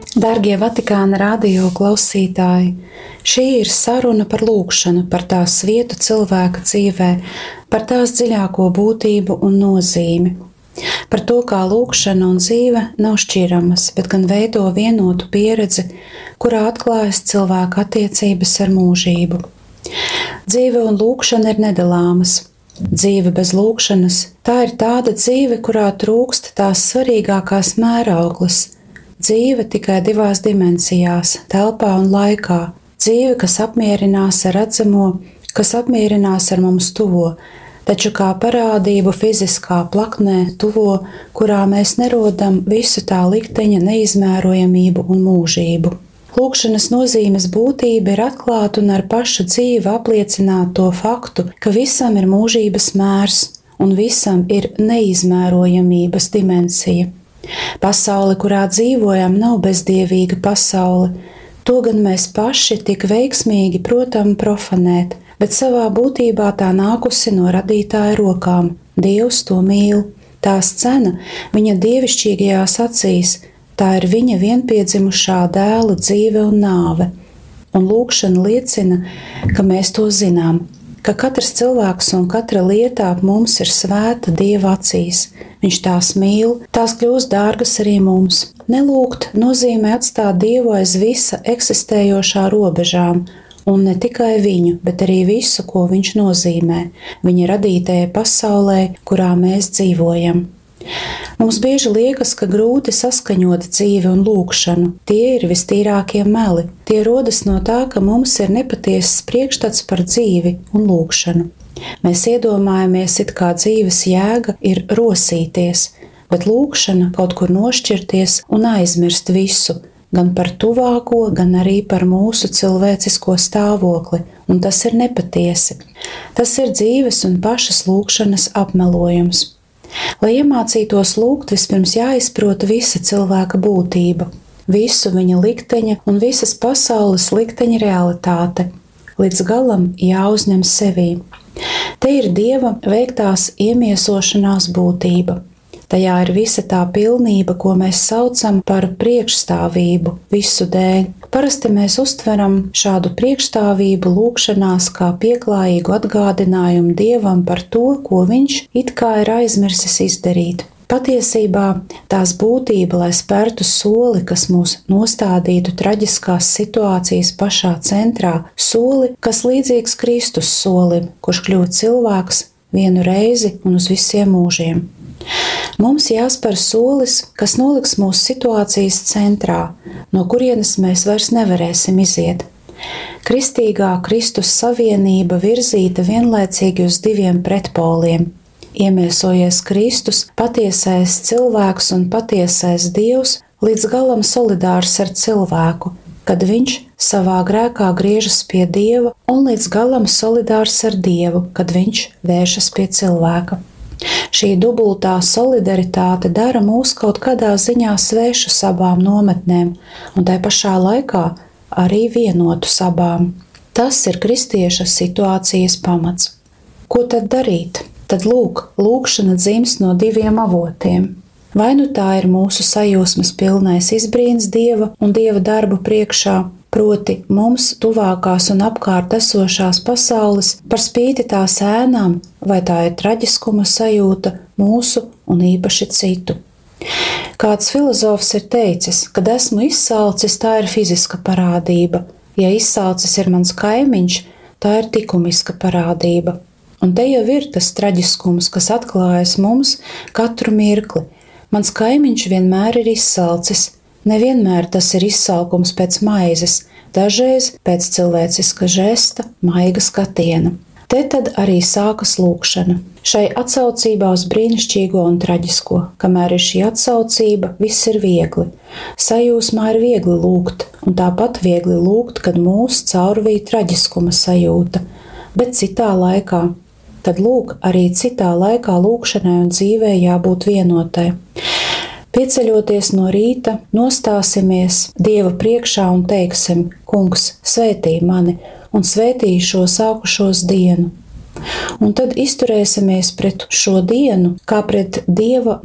Dārgie Vatikāna radio klausītāji, šī ir saruna par lūgšanu, par tās vietu cilvēka dzīvē, par tās dziļāko būtību un nozīmi. Par to, kā lūgšana un dzīve nav šķiramas, bet gan veido vienotu pieredzi, kurā atklājas cilvēka attiecības ar mūžību. Dzīve un lūgšana ir nedalāmas. Dzīve bez lūgšanas – tā ir tāda dzīve, kurā trūkst tās svarīgākās mērauklas. Dzīve tikai divās dimensijās – telpā un laikā. Dzīve, kas apmierinās ar redzamo, kas apmierinās ar mums tuvo, taču kā parādību fiziskā plaknē tuvo, kurā mēs nerodam visu tā likteņa neizmērojamību un mūžību. Lūgšanas nozīmes būtība ir atklāt un ar pašu dzīvi apliecināt to faktu, ka visam ir mūžības mērs un visam ir neizmērojamības dimensija. Pasaule, kurā dzīvojam, nav bezdievīga pasaule. To gan mēs paši tik veiksmīgi protam profanēt, bet savā būtībā tā nākusi no radītāja rokām. Dievs to mīl. Tās cena viņa dievišķīgajās acīs, tā ir viņa vienpiedzimušā dēla dzīve un nāve. Un lūgšana liecina, ka mēs to zinām, ka katrs cilvēks un katra lieta ap mums ir svēta Dieva acīs. Viņš tās mīl, tās kļūst dārgas arī mums. Nelūgt nozīmē atstāt Dievu aiz visa eksistējošā robežām, un ne tikai viņu, bet arī visu, ko viņš nozīmē, viņa radītajai pasaulē, kurā mēs dzīvojam. Mums bieži liekas, ka grūti saskaņot dzīvi un lūgšanu. Tie ir vistīrākie meli. Tie rodas no tā, ka mums ir nepatiesas priekšstats par dzīvi un lūgšanu. Mēs iedomājamies, it kā dzīves jēga ir rosīties, bet lūgšana kaut kur nošķirties un aizmirst visu, gan par tuvāko, gan arī par mūsu cilvēcisko stāvokli, un tas ir nepatiesi. Tas ir dzīves un pašas lūgšanas apmelojums. Lai iemācītos lūgt, vispirms jāizprota visa cilvēka būtība, visu viņa likteņa un visas pasaules likteņa realitāte. Līdz galam jāuzņem sevī. Te ir Dieva veiktās iemiesošanās būtība. Tajā ir visa tā pilnība, ko mēs saucam par priekšstāvību visu dēļ. Parasti mēs uztveram šādu priekšstāvību lūgšanās kā pieklājīgu atgādinājumu Dievam par to, ko viņš it kā ir aizmirsis izdarīt. Patiesībā tās būtība, lai spērtu soli, kas mūs nostādītu traģiskās situācijas pašā centrā, soli, kas līdzīgs Kristus solim, kurš kļūst cilvēks vienu reizi un uz visiem mūžiem. Mums jāspēr solis, kas noliks mūsu situācijas centrā, no kurienes mēs vairs nevarēsim iziet. Kristīgā Kristus savienība virzīta vienlaicīgi uz diviem pretpoliem. Iemiesojies Kristus, patiesais cilvēks un patiesais Dievs, līdz galam solidārs ar cilvēku, kad viņš savā grēkā griežas pie Dieva, un līdz galam solidārs ar Dievu, kad viņš vēršas pie cilvēka. Šī dubultā solidaritāte dara mūs kaut kādā ziņā svešus abām nometnēm, un tai pašā laikā arī vienotus abām. Tas ir kristieša situācijas pamats. Ko tad darīt? Tad lūgšana dzimst no diviem avotiem. Vai nu tā ir mūsu sajūsmas pilnais izbrīns Dieva un Dieva darbu priekšā, proti mums tuvākās un apkārt esošās pasaules par spīti tās ēnām, vai tā ir traģiskuma sajūta mūsu un īpaši citu. Kāds filozofs ir teicis, kad esmu izsalcis, tā ir fiziska parādība. Ja izsalcis ir mans kaimiņš, tā ir likumiska parādība. Un te jau ir tas traģiskums, kas atklājas mums katru mirkli. Mans kaimiņš vienmēr ir izsalcis. Nevienmēr tas ir izsalkums pēc maizes, dažreiz pēc cilvēciska žesta, maiga skatiena. Te tad arī sākas lūgšana. Šai atsaucībā uz brīnišķīgo un traģisko. Kamēr ir šī atsaucība, viss ir viegli. Sajūsmā ir viegli lūgt, un tāpat viegli lūgt, kad mūs caurvīja traģiskuma sajūta, bet citā laikā. Tad arī citā laikā lūgšanai un dzīvē jābūt vienotai. Pieceļoties no rīta, nostāsimies Dieva priekšā un teiksim: Kungs, svētī mani un svētī šo sākušos dienu. Un tad izturēsimies pret šo dienu kā pret Dieva